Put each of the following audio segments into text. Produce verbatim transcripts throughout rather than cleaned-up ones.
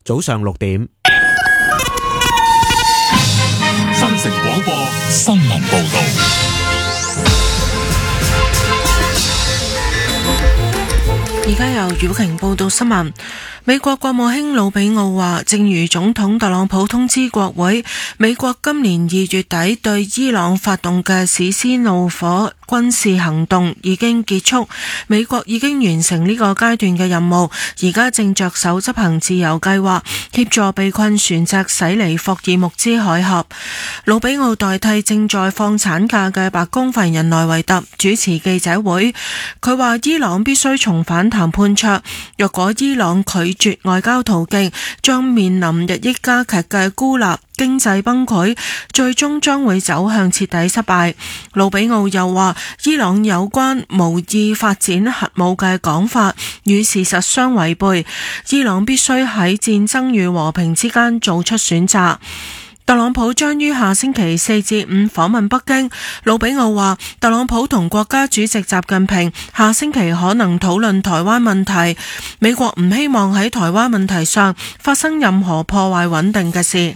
早上六點。 新城廣播新聞報道。 而家由余寶瓊報道新聞。美國國務卿魯比奧話，正如總統特朗普通知國會，美國今年二月底對伊朗發動嘅史詩怒火軍事行動已經結束，美國已經完成呢個階段嘅任務，而家正着手執行自由計劃，協助被困船隻駛離霍爾木茲海峽。魯比奧代替正在放產假嘅白宮發言人內維特主持記者會，佢話伊朗必須重返談判桌，若果伊朗拒絕外交途徑，將面臨日益加劇嘅孤立、經濟崩潰，最終將會走向徹底失敗。魯比奧又話，伊朗有關無意發展核武嘅講法與事實相違背，伊朗必須喺戰爭與和平之間做出選擇。特朗普將於下星期四至五訪問北京。魯比奧話，特朗普同國家主席習近平下星期可能討論台灣問題。美國唔希望喺台灣問題上發生任何破壞穩定嘅事。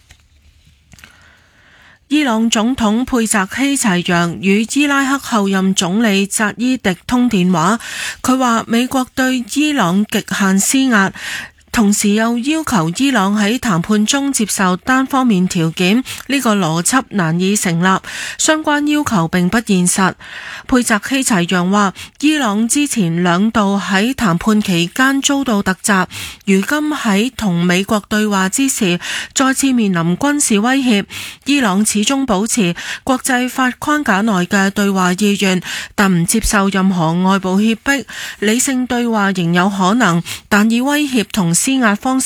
伊朗總統佩澤希齊揚與伊拉克後任總理扎伊迪通電話，佢話美國對伊朗極限施壓，同時又要求伊朗喺談判中接受單方面條件，呢個邏輯難以成立，相關要求並不現實。佩澤希齊揚話，伊朗之前兩度喺談判期間遭到突襲，如今喺同美國對話之時，再次面臨軍事威脅。伊朗始終保持國際法框架內嘅對話意願，但唔接受任何外部脅迫，理性對話仍有可能，但以威脅同施壓方式